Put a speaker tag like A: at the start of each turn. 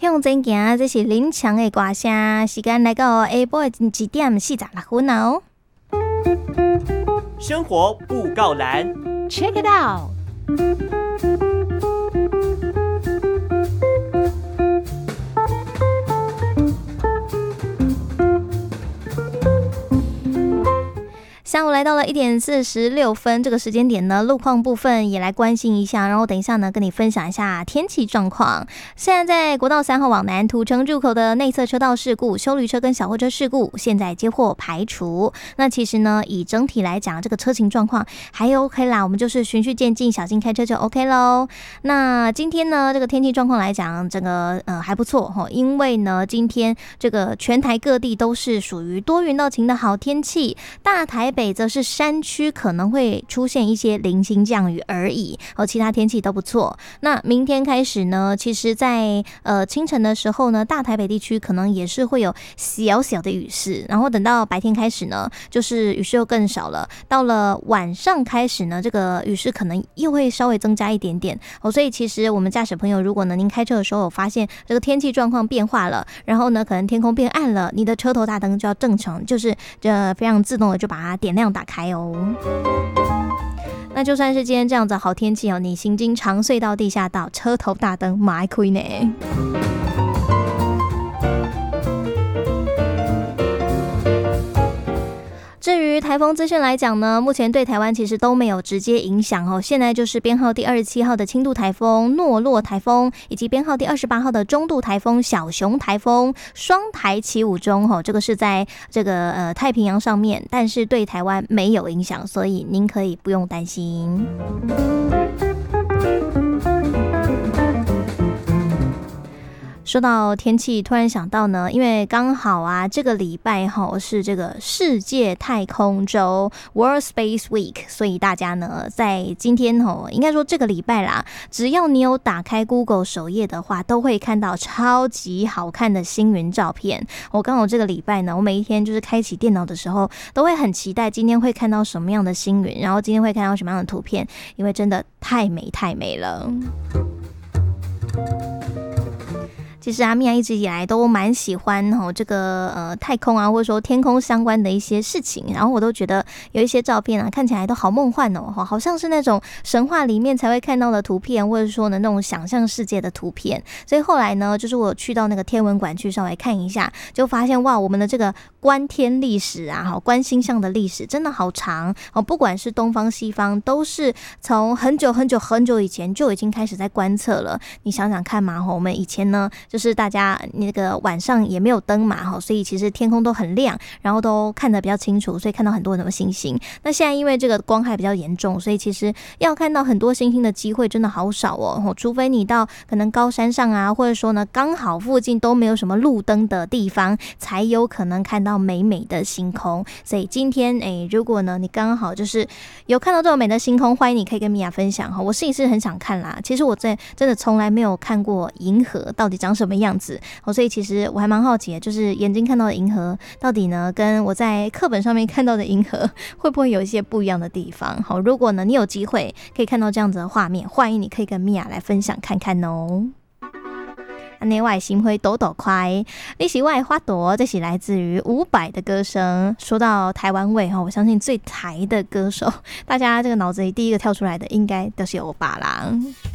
A: 向前行，这是林强的歌声。时间来到下晡的1點46分哦。
B: 生活布告栏
C: ，Check it out。
A: 下午来到了1點46分，这个时间点呢，路况部分也来关心一下，然后等一下呢，跟你分享一下天气状况。现在在国道3号往南土城入口的内侧车道事故、休旅车跟小货车事故，现在接获排除。那其实呢，以整体来讲，这个车情状况还 OK 啦，我们就是循序渐进，小心开车就 OK 咯。那今天呢，这个天气状况来讲，整个还不错齁，因为呢，今天这个全台各地都是属于多云到晴的好天气，大台北则是山区可能会出现一些零星降雨而已，其他天气都不错。那明天开始呢，其实在清晨的时候呢，大台北地区可能也是会有小小的雨势，然后等到白天开始呢，就是雨势又更少了。到了晚上开始呢，这个雨势可能又会稍微增加一点点所以其实我们驾驶朋友，如果呢您开车的时候有发现这个天气状况变化了，然后呢可能天空变暗了，你的车头大灯就要正常，就是非常自动的就把它点亮打开哦。那就算是今天这样子好天气你行经长隧道地下道，车头大灯马开呢。至于台风资讯来讲呢，目前对台湾其实都没有直接影响现在就是编号第27号的轻度台风诺洛台风，以及编号第28号的中度台风小熊台风，双台起舞中这个是在这个太平洋上面，但是对台湾没有影响，所以您可以不用担心。说到天气，突然想到呢，因为刚好这个礼拜是这个世界太空周 World Space Week， 所以大家呢在今天应该说这个礼拜啦，只要你有打开 Google 首页的话，都会看到超级好看的星云照片。我刚好这个礼拜呢，我每一天就是开启电脑的时候，都会很期待今天会看到什么样的星云，然后今天会看到什么样的图片，因为真的太美太美了。其实米娅一直以来都蛮喜欢这个太空或者说天空相关的一些事情，然后我都觉得有一些照片看起来都好梦幻好像是那种神话里面才会看到的图片，或者说呢那种想象世界的图片。所以后来呢，就是我去到那个天文馆去稍微看一下，就发现哇，我们的这个观天历史观星象的历史真的好长不管是东方西方，都是从很久很久很久以前就已经开始在观测了。你想想看嘛，我们以前呢就是大家那个晚上也没有灯嘛所以其实天空都很亮，然后都看得比较清楚，所以看到很多很多星星。那现在因为这个光害比较严重，所以其实要看到很多星星的机会真的好少除非你到可能高山上或者说呢刚好附近都没有什么路灯的地方，才有可能看到美美的星空。所以今天如果呢你刚好就是有看到这种美的星空，欢迎你可以跟米娅分享我是很想看啦。其实我真的从来没有看过银河到底长什么样子所以其实我还蛮好奇的，就是眼睛看到的银河到底呢跟我在课本上面看到的银河会不会有一些不一样的地方如果呢你有机会可以看到这样子的画面，欢迎你可以跟米娅来分享看看哦。那我的心会抖抖快，你是我的花朵，这是来自于伍佰的歌声。说到台湾味我相信最台的歌手，大家这个脑子里第一个跳出来的应该都是欧巴啦。